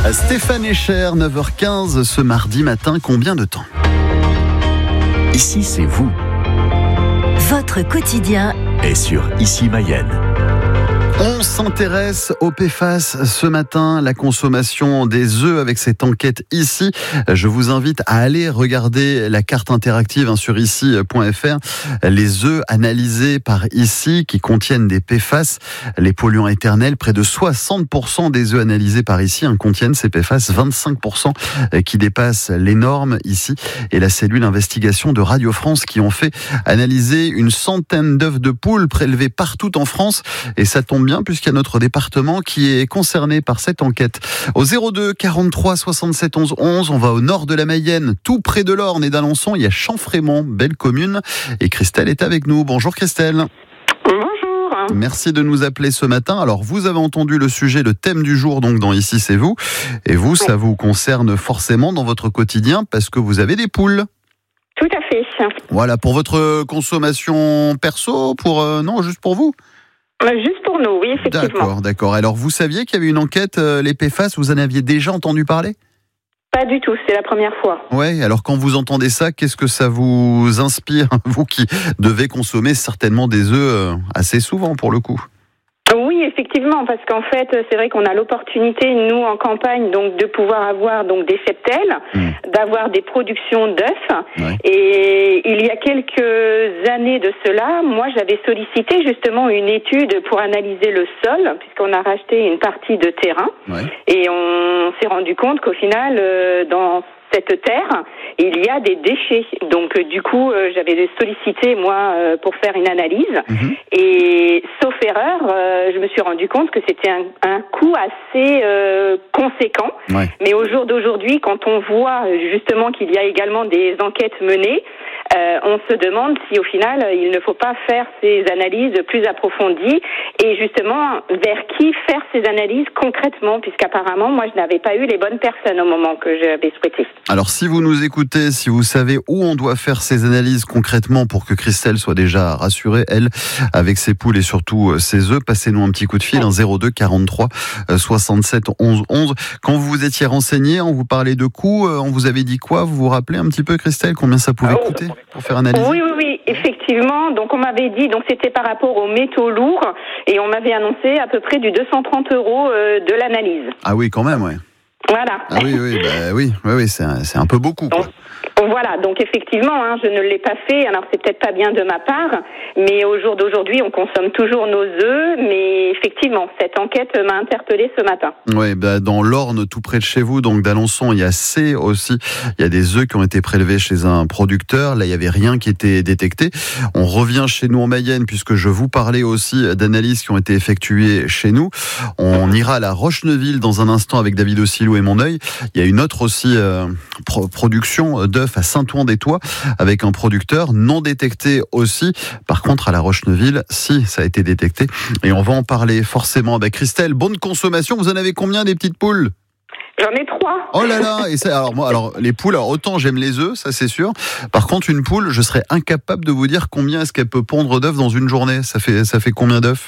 Stéphane Echer, 9h15 ce mardi matin, combien de temps ? Ici, c'est vous. Votre quotidien Et sur Ici Mayenne. On s'intéresse au PFAS ce matin, la consommation des œufs avec cette enquête ici. Je vous invite à aller regarder la carte interactive sur ici.fr. Les œufs analysés par ici qui contiennent des PFAS, les polluants éternels, près de 60% des œufs analysés par ici contiennent ces PFAS, 25% qui dépassent les normes ici. Et la cellule investigation de Radio France qui ont fait analyser une centaine d'œufs de poules prélevés partout en France. Et ça tombe bien puisqu'il y a notre département qui est concerné par cette enquête. Au 02 43 67 11 11, on va au nord de la Mayenne, tout près de l'Orne et d'Alençon. Il y a Champfrémont, belle commune. Et Christelle est avec nous. Bonjour Christelle. Bonjour. Merci de nous appeler ce matin. Alors, vous avez entendu le sujet, le thème du jour, donc dans Ici, c'est vous. Et vous, ça vous concerne forcément dans votre quotidien parce que vous avez des poules. Tout à fait. Voilà, pour votre consommation perso, non, juste pour vous ? Juste pour nous, oui, effectivement. D'accord. Alors, vous saviez qu'il y avait une enquête, les PFAS, vous en aviez déjà entendu parler ? Pas du tout, c'est la première fois. Ouais, alors quand vous entendez ça, qu'est-ce que ça vous inspire, vous qui devez consommer certainement des œufs assez souvent pour le coup ? Oui, effectivement, parce qu'en fait, c'est vrai qu'on a l'opportunité, nous, en campagne, donc, de pouvoir avoir donc des cheptels, d'avoir des productions d'œufs. Ouais. Et il y a quelques années de cela, moi, j'avais sollicité justement une étude pour analyser le sol, puisqu'on a racheté une partie de terrain. Ouais. Et on s'est rendu compte qu'au final, dans cette terre, il y a des déchets. Donc, du coup, j'avais sollicité, moi, pour faire une analyse. Et, sauf erreur, je me suis rendu compte que c'était un coût assez conséquent. Ouais. Mais au jour d'aujourd'hui, quand on voit justement qu'il y a également des enquêtes menées, on se demande si au final il ne faut pas faire ces analyses plus approfondies et justement vers qui faire ces analyses concrètement, puisqu'apparemment moi je n'avais pas eu les bonnes personnes au moment que j'avais souhaité. Alors si vous nous écoutez, si vous savez où on doit faire ces analyses concrètement pour que Christelle soit déjà rassurée, elle, avec ses poules et surtout ses œufs, passez-nous un petit coup de fil, 02 43 67 11 11. Quand vous vous étiez renseigné, on vous parlait de coûts, on vous avait dit quoi ? Vous vous rappelez un petit peu Christelle, combien ça pouvait coûter pour faire analyse ? Oui, effectivement. Donc on m'avait dit, donc c'était par rapport aux métaux lourds et on m'avait annoncé à peu près du 230 € de l'analyse. Ah oui, quand même, ouais. Voilà. Ah oui, c'est un peu beaucoup, quoi. Voilà, donc effectivement, je ne l'ai pas fait. Alors c'est peut-être pas bien de ma part, mais au jour d'aujourd'hui, on consomme toujours nos œufs. Mais effectivement, cette enquête m'a interpellée ce matin. Oui, dans l'Orne, tout près de chez vous, donc d'Alençon, il y a aussi. Il y a des œufs qui ont été prélevés chez un producteur. Là, il y avait rien qui était détecté. On revient chez nous en Mayenne, puisque je vous parlais aussi d'analyses qui ont été effectuées chez nous. On ira à la Roche-Neuville dans un instant avec David Ossilou et Mon Oeil. Il y a une autre aussi production d'œufs à Saint-Ouen-des-Tois avec un producteur non détecté aussi. Par contre, à la Roche-Neuville, si, ça a été détecté. Et on va en parler forcément avec Christelle. Bonne consommation. Vous en avez combien des petites poules ? J'en ai 3. Oh là là. Et ça, alors les poules, autant j'aime les œufs, ça c'est sûr. Par contre, une poule, je serais incapable de vous dire combien est-ce qu'elle peut pondre d'œufs dans une journée. Ça fait combien d'œufs ?